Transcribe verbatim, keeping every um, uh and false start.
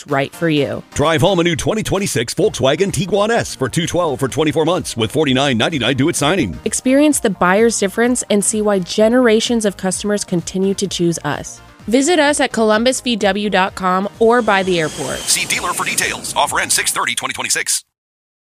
what's right for you. Drive home a new twenty twenty-six Volkswagen Tiguan S for two hundred twelve dollars for twenty-four months with forty-nine ninety-nine due at signing. Experience the buyer's difference and see why generations of customers continue to choose us. Visit us at columbus v w dot com or by the airport. See dealer for details. Offer ends six thirty twenty twenty-six.